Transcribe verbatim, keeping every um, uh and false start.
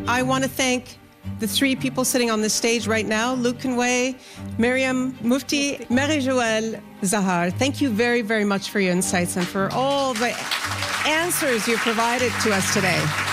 I want to thank the three people sitting on this stage right now, Luke Conway, Miriam Mufti, Marie-Joëlle Zahar. Thank you very, very much for your insights and for all the answers you provided to us today.